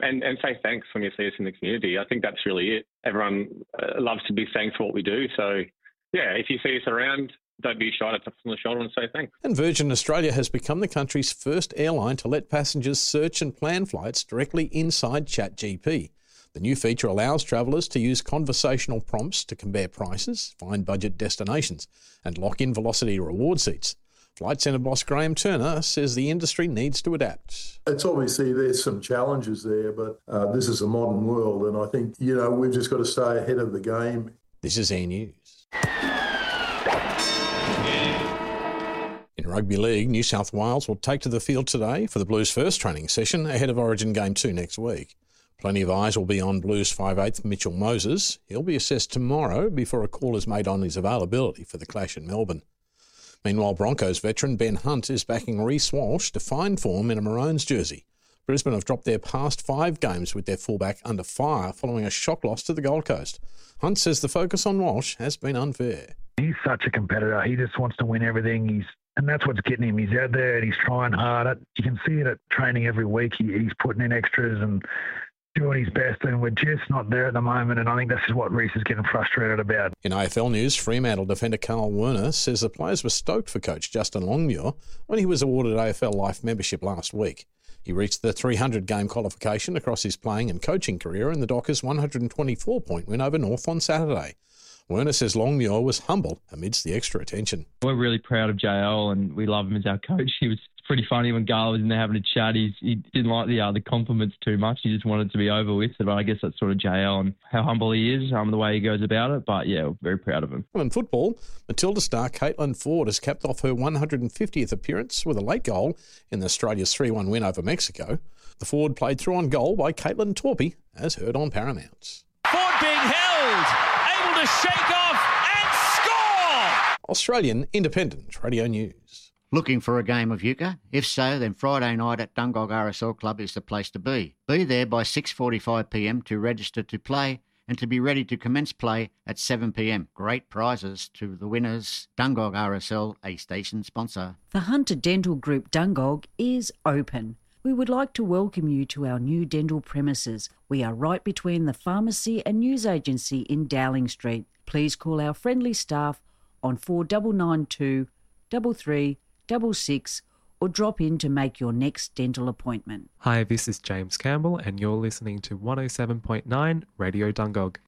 and say thanks when you see us in the community. I think that's really it. Everyone loves to be thanked for what we do. So, yeah, if you see us around, don't be shy to tap us on the shoulder and say thanks. And Virgin Australia has become the country's first airline to let passengers search and plan flights directly inside ChatGPT. The new feature allows travellers to use conversational prompts to compare prices, find budget destinations and lock in Velocity reward seats. Flight Centre boss Graham Turner says the industry needs to adapt. It's obviously there's some challenges there, but this is a modern world and I think, we've just got to stay ahead of the game. This is Air News. In Rugby League, New South Wales will take to the field today for the Blues' first training session ahead of Origin Game 2 next week. Plenty of eyes will be on Blues 5/8 Mitchell Moses. He'll be assessed tomorrow before a call is made on his availability for the clash in Melbourne. Meanwhile, Broncos veteran Ben Hunt is backing Reece Walsh to find form in a Maroons jersey. Brisbane have dropped their past 5 games with their fullback under fire following a shock loss to the Gold Coast. Hunt says the focus on Walsh has been unfair. He's such a competitor. He just wants to win everything. And that's what's getting him. He's out there and he's trying hard. You can see it at training every week. He's putting in extras and doing his best, and we're just not there at the moment, and I think this is what Reece is getting frustrated about. In AFL news, Fremantle defender Carl Werner says the players were stoked for coach Justin Longmuir when he was awarded AFL Life membership last week. He reached the 300-game qualification across his playing and coaching career in the Dockers' 124-point win over North on Saturday. Werner says Longmuir was humble amidst the extra attention. We're really proud of JL and we love him as our coach. He was pretty funny when Gala was in there having a chat. He didn't like the compliments too much. He just wanted to be over with it. But I guess that's sort of JL and how humble he is, the way he goes about it. But yeah, we're very proud of him. Well, in football, Matilda star Caitlin Ford has capped off her 150th appearance with a late goal in Australia's 3-1 win over Mexico. The Ford played through on goal by Caitlin Torpey, as heard on Paramount. Ford being held, able to shake off and score! Australian Independent Radio News. Looking for a game of euchre? If so, then Friday night at Dungog RSL Club is the place to be. Be there by 6:45pm to register to play and to be ready to commence play at 7pm. Great prizes to the winners. Dungog RSL, a station sponsor. The Hunter Dental Group Dungog is open. We would like to welcome you to our new dental premises. We are right between the pharmacy and news agency in Dowling Street. Please call our friendly staff on 4992 3366 or drop in to make your next dental appointment. Hi, this is James Campbell and you're listening to 107.9 Radio Dungog.